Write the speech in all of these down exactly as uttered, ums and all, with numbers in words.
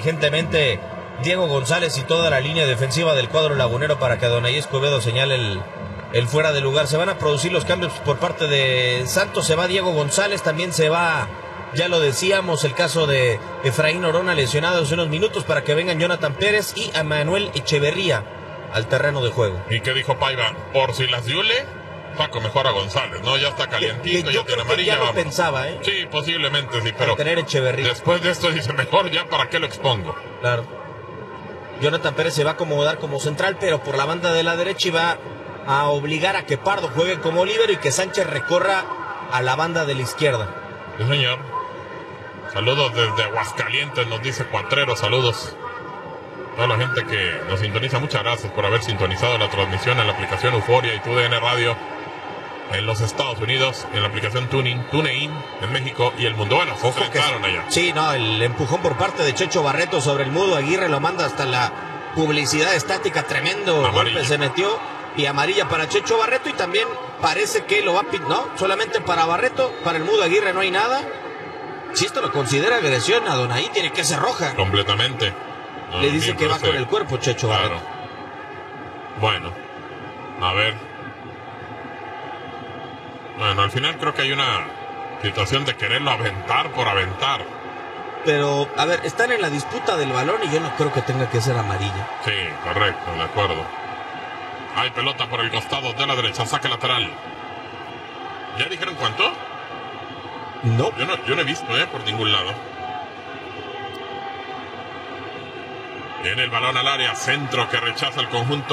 inteligentemente Diego González y toda la línea defensiva del cuadro lagunero para que Adonai Escobedo señale el, el fuera de lugar. Se van a producir los cambios por parte de Santos. Se va Diego González, también se va, ya lo decíamos, el caso de Efraín Orona, lesionado hace unos minutos, para que vengan Jonathan Pérez y Manuel Echeverría al terreno de juego. ¿Y qué dijo Paiva? Por si las diule, saco mejor a González, ¿no? Ya está calientito, yo ya tiene creo que ya amarilla. lo pensaba, ¿eh? Sí, posiblemente, sí, pero tener Echeverría. Después de esto dice, mejor ya, ¿para qué lo expongo? Claro. Jonathan Pérez se va a acomodar como central, pero por la banda de la derecha, y va a obligar a que Pardo juegue como líbero y que Sánchez recorra a la banda de la izquierda. Sí, señor. Saludos desde Aguascalientes, nos dice Cuatrero, saludos. Toda la gente que nos sintoniza, muchas gracias por haber sintonizado la transmisión en la aplicación Euforia y TUDN Radio en los Estados Unidos, en la aplicación Tuning, TuneIn en México y el mundo. Bueno, se enfrentaron allá. Sí, no, el empujón por parte de Checho Barreto sobre el Mudo Aguirre lo manda hasta la publicidad estática, tremendo Amarilla. golpe se metió, y amarilla para Checho Barreto, y también parece que lo va a pitar, no, solamente para Barreto, para el Mudo Aguirre no hay nada. Si esto lo considera agresión, Adonai tiene que ser roja. Completamente. No, Le dice que va con el cuerpo Checho claro. Barreto. Bueno, a ver. Bueno, al final creo que hay una situación de quererlo aventar por aventar. Pero, a ver, están en la disputa del balón y yo no creo que tenga que ser amarilla. Sí, correcto, de acuerdo. Hay pelota por el costado de la derecha, saque lateral. ¿Ya dijeron cuánto? No. Yo no, yo no he visto, ¿eh? Por ningún lado. Viene el balón al área, centro que rechaza el conjunto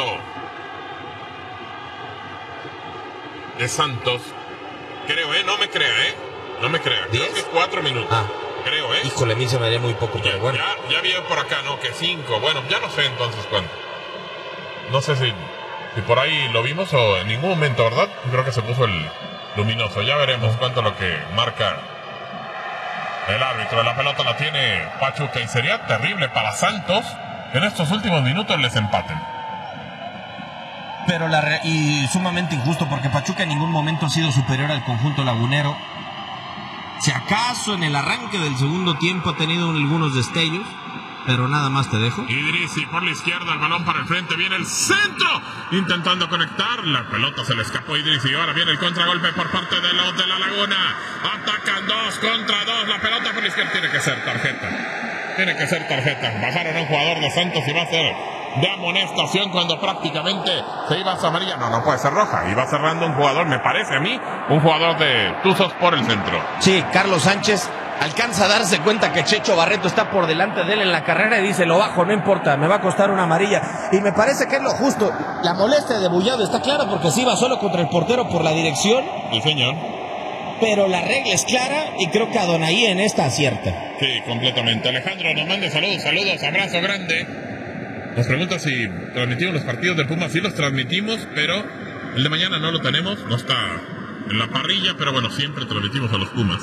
de Santos. Creo, ¿eh? No me crea, ¿eh? No me crea. Creo ¿Diez? que cuatro minutos. Ah. Creo, ¿eh? Híjole, a mí se me haría muy poco, pero Ya, bueno. ya, ya vi por acá, ¿no? Que cinco. Bueno, ya no sé entonces cuánto. No sé si, si por ahí lo vimos o en ningún momento, ¿verdad? Creo que se puso el luminoso. Ya veremos cuánto es lo que marca el árbitro. La pelota la tiene Pachuca y sería terrible para Santos que en estos últimos minutos les empaten. Pero la re- y sumamente injusto, porque Pachuca en ningún momento ha sido superior al conjunto lagunero. Si acaso en el arranque del segundo tiempo ha tenido algunos destellos, pero nada más te dejo. Idrissi por la izquierda, el balón para el frente, viene el centro, intentando conectar, la pelota se le escapó a Idrissi, ahora viene el contragolpe por parte de los de la Laguna, atacan dos contra dos, la pelota por la izquierda, tiene que ser tarjeta, tiene que ser tarjeta, bajaron a un jugador de Santos y va a ser de amonestación cuando prácticamente se iba a su amarilla, no, no puede ser roja, iba cerrando un jugador, me parece a mí, un jugador de Tuzos por el centro. Sí, Carlos Sánchez alcanza a darse cuenta que Checho Barreto está por delante de él en la carrera y dice, lo bajo, no importa, me va a costar una amarilla. Y me parece que es lo justo. La molestia de Bullado está clara porque sí va solo contra el portero por la dirección. Sí, señor. Pero la regla es clara y creo que Adonai en esta acierta. Sí, completamente. Alejandro nos manda saludos, saludos, abrazo grande. Nos pregunta si transmitimos los partidos de Pumas. Sí los transmitimos, pero el de mañana no lo tenemos, no está en la parrilla, pero bueno, siempre transmitimos a los Pumas.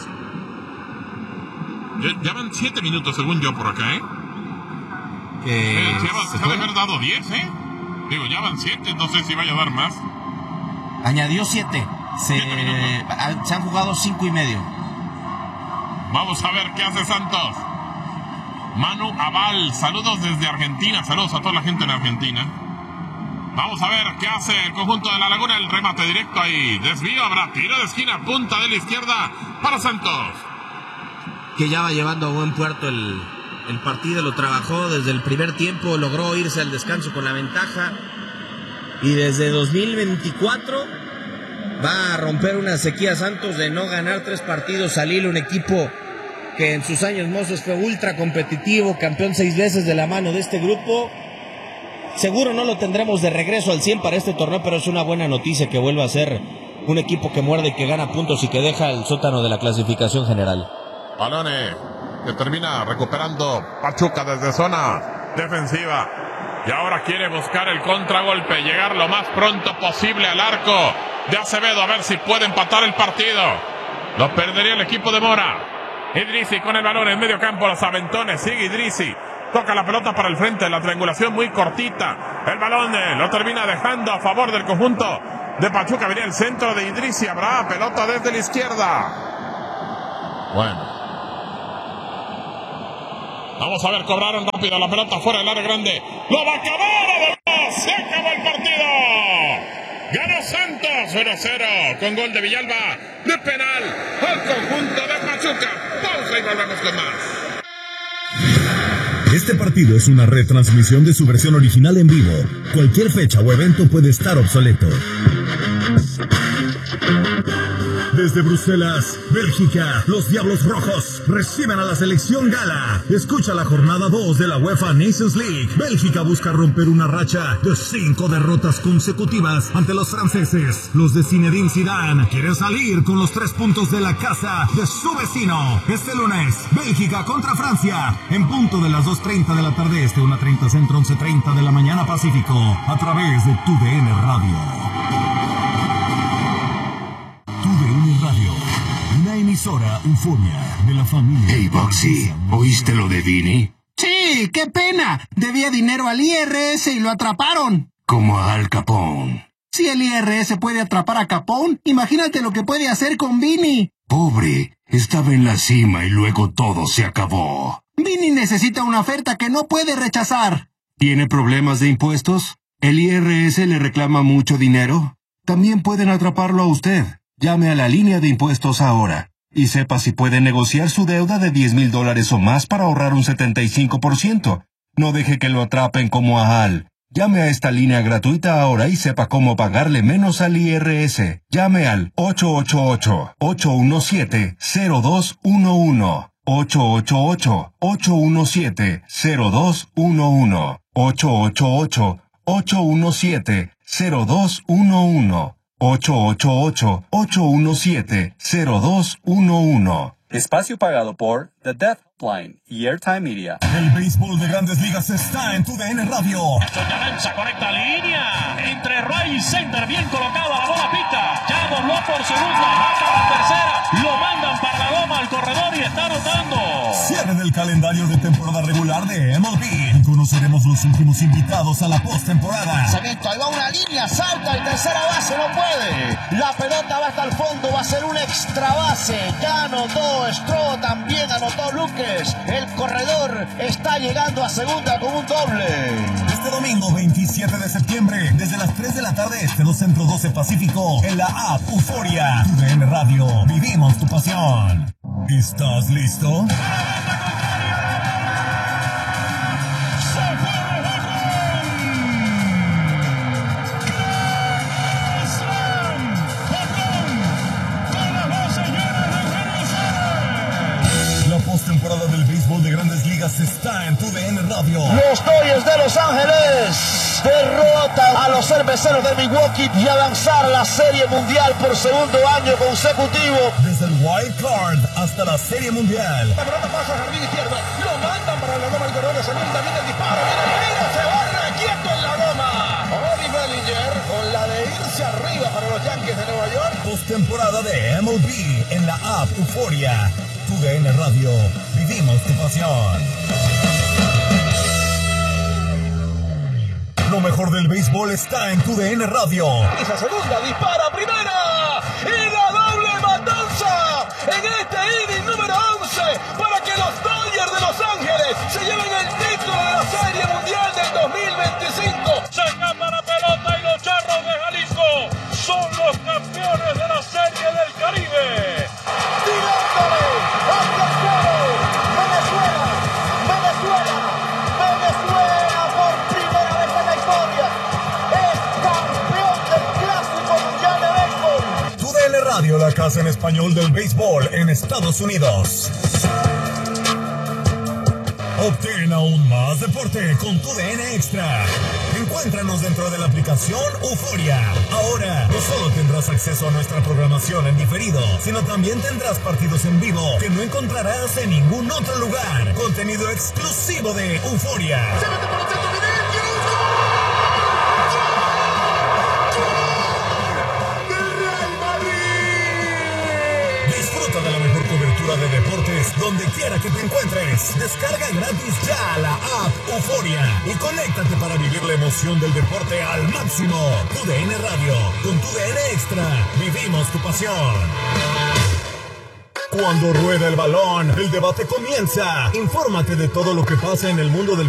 Ya, ya van siete minutos según yo por acá, ¿eh? Que Eh, se va- se ha de haber dado diez, ¿eh? Digo, ya van siete, no sé si vaya a dar más. añadió siete. Se, Siete se han jugado cinco y medio. Vamos a ver qué hace Santos. Manu Aval, saludos desde Argentina, saludos a toda la gente en Argentina. Vamos a ver qué hace el conjunto de la Laguna, el remate directo ahí, desvío, habrá tiro de esquina, punta de la izquierda para Santos. Que ya va llevando a buen puerto el, el partido, lo trabajó desde el primer tiempo, logró irse al descanso con la ventaja y desde dos mil veinticuatro va a romper una sequía Santos de no ganar tres partidos al hilo, un equipo que en sus años mozos fue ultra competitivo, campeón seis veces de la mano de este grupo. Seguro no lo tendremos de regreso al cien para este torneo, pero es una buena noticia que vuelva a ser un equipo que muerde y que gana puntos y que deja el sótano de la clasificación general. Balone que termina recuperando Pachuca desde zona defensiva. Y ahora quiere buscar el contragolpe, llegar lo más pronto posible al arco de Acevedo, a ver si puede empatar el partido. Lo perdería el equipo de Mora. Idrissi con el balón en medio campo, los aventones, sigue Idrissi. Toca la pelota para el frente, la triangulación muy cortita. El balón eh, lo termina dejando a favor del conjunto de Pachuca. Venía el centro de Idrissi, habrá pelota desde la izquierda. Bueno. Vamos a ver, cobraron rápido la pelota fuera del área grande. Lo va a acabar, además. Se acabó el partido. Ganó Santos uno cero con gol de Villalba de penal al conjunto de Pachuca. Pausa y volvemos con más. Este partido es una retransmisión de su versión original en vivo. Cualquier fecha o evento puede estar obsoleto. Desde Bruselas, Bélgica, los Diablos Rojos reciben a la selección gala. Escucha la jornada dos de la UEFA Nations League. Bélgica busca romper una racha de cinco derrotas consecutivas ante los franceses. Los de Zinedine Zidane quieren salir con los tres puntos de la casa de su vecino. Este lunes, Bélgica contra Francia, en punto de las dos treinta de la tarde este, una treinta centro, once treinta de la mañana Pacífico, a través de Tu D N Radio. Tu D N Radio, una emisora Euforia de la familia. Hey, Boxy, ¿oíste lo de Vini? Sí, qué pena. Debía dinero al I R S y lo atraparon. Como a Al Capone. Si el I R S puede atrapar a Capone, imagínate lo que puede hacer con Vini. Pobre, estaba en la cima y luego todo se acabó. Vini necesita una oferta que no puede rechazar. ¿Tiene problemas de impuestos? ¿El I R S le reclama mucho dinero? También pueden atraparlo a usted. Llame a la línea de impuestos ahora y sepa si puede negociar su deuda de diez mil dólares o más para ahorrar un setenta y cinco por ciento. No deje que lo atrapen como a Al. Llame a esta línea gratuita ahora y sepa cómo pagarle menos al I R S. Llame al ocho ocho ocho, ocho uno siete, cero dos uno uno. ocho ocho ocho, ocho uno siete, cero dos uno uno. ocho ocho ocho, ocho uno siete, cero dos uno uno. ocho ocho ocho, ocho uno siete, cero dos uno uno. Espacio pagado por The Deathline y Airtime Media. El béisbol de Grandes Ligas está en Tu D N Radio. Soñaranza conecta línea entre Ray y center, bien colocado, la bola pica. Ya dobló por segunda, baja la tercera, lo mandan para la loma al corredor y está anotando. Cierre del calendario de temporada regular de M L B. Y conoceremos los últimos invitados a la postemporada. Lanzamiento, ahí va una línea, salta y tercera base, no puede. La pelota va hasta el fondo, va a ser un extra base. Ya anotó Stroh, también anotó Luques. El corredor está llegando a segunda con un doble. Este domingo veintisiete de septiembre, desde las tres de la tarde este, dos centro, doce pacífico, en la app Euforia. Tu D N Radio, vivimos tu pasión. ¿Estás listo? Postemporada del béisbol de Grandes Ligas está en Tu D N Radio. Los Dodgers de Los Ángeles derrotan a los cerveceros de Milwaukee y a lanzar la Serie Mundial por segundo año consecutivo. Desde el Wild Card hasta la Serie Mundial. La pelota pasa al jardín izquierdo, lo mandan para la goma, el corredor de segunda, viene el disparo, viene el tiro, se barra quieto en la goma. Bobby Bellinger con la de irse arriba para los Yankees de Nueva York. Postemporada de M L B en la app Euforia. Tu D N Radio, vivimos tu pasión. Lo mejor del béisbol está en Tu D N Radio. Esa segunda dispara primera y la doble matanza en este inning número once para que los Dodgers de Los Ángeles se lleven el título de la Serie Mundial del dos mil veinticinco. Se escapa la pelota y los Charros de Jalisco son los campeones de la Serie del Caribe. Tirándole hacia el cielo. Venezuela, Venezuela, Venezuela por primera vez en la historia es campeón del Clásico Mundial de Béisbol. Tu D N Radio, la casa en español del béisbol en Estados Unidos. Obtén aún más deporte con Tu D N Extra. Encuéntranos dentro de la aplicación Euforia. Ahora no solo tendrás acceso a nuestra programación en diferido, sino también tendrás partidos en vivo que no encontrarás en ningún otro lugar. Contenido exclusivo de Euforia. Disfruta de la mejor cobertura de deportes donde quiera que te encuentres. Descarga gratis ya la app Euforia y conéctate para vivir la emoción del deporte al máximo. Tu D N Radio, con Tu D N Extra, vivimos tu pasión. Cuando rueda el balón, el debate comienza. Infórmate de todo lo que pasa en el mundo del